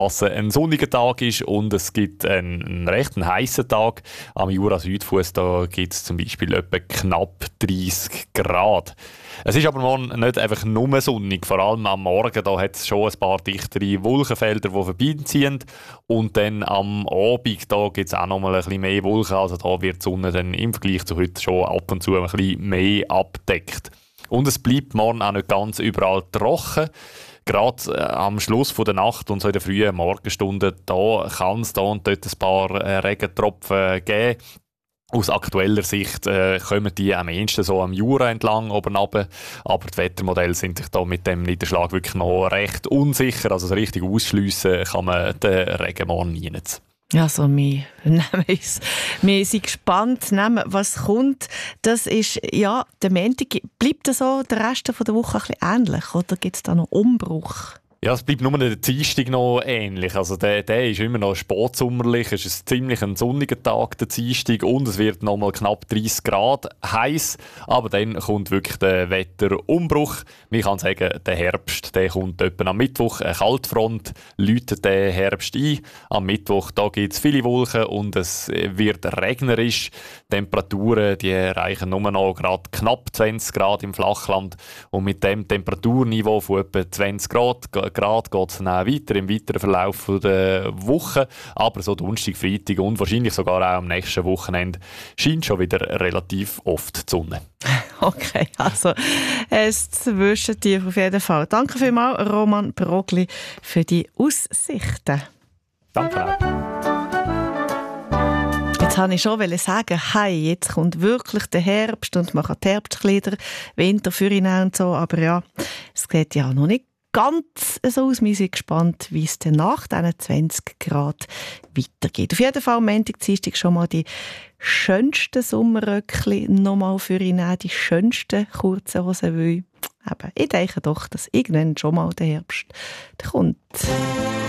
ein sonniger Tag ist und es gibt einen recht heissen Tag. Am Jura-Südfuss gibt es zum Beispiel etwa knapp 30 Grad. Es ist aber morgen nicht einfach nur sonnig. Vor allem am Morgen hat es schon ein paar dichtere Wolkenfelder, die vorbeiziehen. Und dann am Abend gibt es auch noch mal ein bisschen mehr Wolken. Also da wird die Sonne dann im Vergleich zu heute schon ab und zu ein bisschen mehr abdeckt. Und es bleibt morgen auch nicht ganz überall trocken. Gerade am Schluss der Nacht und so in den frühen Morgenstunden kann es da und dort ein paar Regentropfen geben. Aus aktueller Sicht kommen die am ehesten so am Jura entlang, oben runter. Aber die Wettermodelle sind sich da mit dem Niederschlag wirklich noch recht unsicher. Also so richtig ausschliessen kann man den Regen morgen nie. Also, wir sind gespannt, was kommt. Das ist, ja, der Montag. Bleibt das so der Rest der Woche ein bisschen ähnlich? Oder gibt es da noch Umbruch? Ja, es bleibt nur der Dienstag noch ähnlich. Also der ist immer noch spätsommerlich. Es ist ziemlich ein sonniger Tag, der Dienstag, und es wird noch mal knapp 30 Grad heiß. Aber dann kommt wirklich der Wetterumbruch. Man kann sagen, der Herbst, der kommt etwa am Mittwoch. Eine Kaltfront läutet den Herbst ein. Am Mittwoch gibt es viele Wolken und es wird regnerisch. Die Temperaturen die erreichen nur noch gerade knapp 20 Grad im Flachland. Und mit dem Temperaturniveau von etwa 20 Grad geht es dann auch weiter im weiteren Verlauf der Woche. Aber so Donnerstag, Freitag und wahrscheinlich sogar auch am nächsten Wochenende scheint schon wieder relativ oft die Sonne. Okay, also es zwischen dir auf jeden Fall. Danke vielmals, Roman Brogli, für die Aussichten. Danke auch. Jetzt wollte ich schon sagen, hey, jetzt kommt wirklich der Herbst und man kann die Herbstkleider, Winter für ihn und so. Aber ja, es sieht ja noch nicht ganz so aus. Wir sind gespannt, wie es dann nach diesen 20 Grad weitergeht. Auf jeden Fall am Montag, Dienstag schon mal die schönsten Sommerröckchen nochmal für ihn nehmen, die schönsten kurzen Hosen, weil ich denke doch, dass irgendwann schon mal der Herbst kommt.